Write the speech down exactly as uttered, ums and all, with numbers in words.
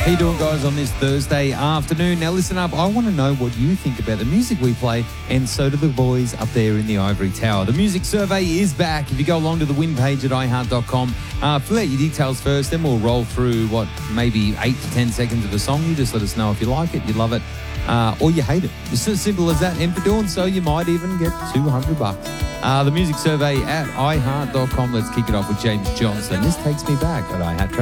How you doing, guys, on this Thursday afternoon? Now, listen up. I want to know what you think about the music we play, and so do the boys up there in the ivory tower. The music survey is back. If you go along to the win page at i heart dot com, uh, fill out your details first, then we'll roll through, what, maybe eight to ten seconds of the song. You just let us know if you like it, you love it, uh, or you hate it. It's as simple as that. And for doing so, you might even get two hundred bucks. Uh, the music survey at i heart dot com. Let's kick it off with James Johnson. This takes me back at iHeart.